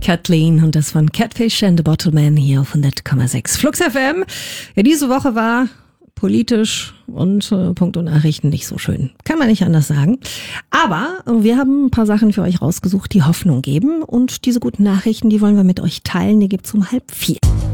Kathleen und das von Catfish and the Bottleman hier auf 100,6 Flux FM. Ja, diese Woche war politisch und Punkt und Nachrichten nicht so schön. Kann man nicht anders sagen. Aber wir haben ein paar Sachen für euch rausgesucht, die Hoffnung geben. Und diese guten Nachrichten, die wollen wir mit euch teilen. Die gibt's um 3:30.